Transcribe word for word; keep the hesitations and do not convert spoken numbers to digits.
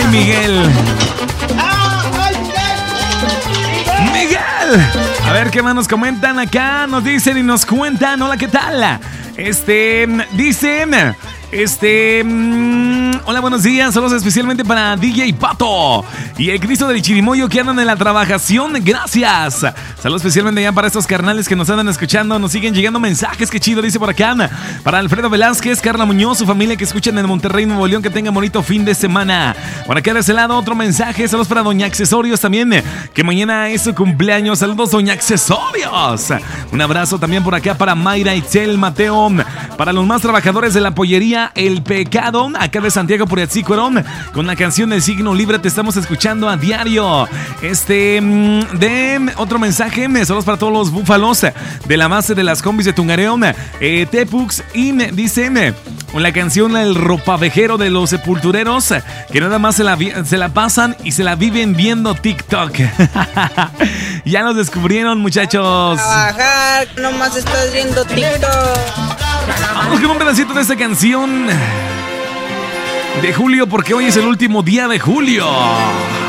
Miguel. ¡Miguel! A ver qué más nos comentan acá. Nos dicen y nos cuentan. Hola, ¿qué tal? Este, dicen... Este, mmm, hola, buenos días, saludos especialmente para D J Pato y el Cristo del Chirimoyo que andan en la trabajación, gracias. Saludos especialmente ya para estos carnales que nos andan escuchando, nos siguen llegando mensajes, qué chido, dice por acá. Para Alfredo Velázquez, Carla Muñoz, su familia que escuchan en Monterrey, Nuevo León, que tengan bonito fin de semana. Por acá de ese lado otro mensaje, saludos para Doña Accesorios también, que mañana es su cumpleaños, saludos Doña Accesorios. Un abrazo también por acá para Mayra, Itzel, Mateo, para los más trabajadores de la pollería El Pecado, acá de Santiago Puriatzícuaro, con la canción del signo libre, te estamos escuchando a diario. Este, de otro mensaje, saludos para todos los búfalos de la base de las combis de Tungareo, eh, Tepux, y dice, con la canción El Ropavejero de los Sepultureros, que nada más se la, se la pasan y se la viven viendo TikTok. Ya nos descubrieron, muchachos. Trabajar, nomás estás viendo TikTok. Vamos con un pedacito de esta canción de Julio, porque hoy es el último día de julio.